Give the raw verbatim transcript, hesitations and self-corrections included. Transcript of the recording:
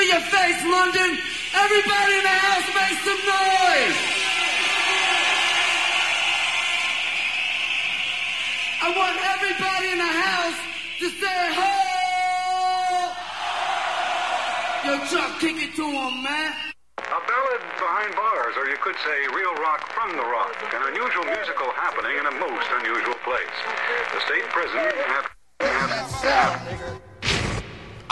your face, London. Everybody in the house make some noise. I want everybody in the house to say, ho! Yo, Chuck, kick it to him, man. A ballad behind bars, or you could say real rock from the rock. An unusual musical happening in a most unusual place. The state prison have... have, have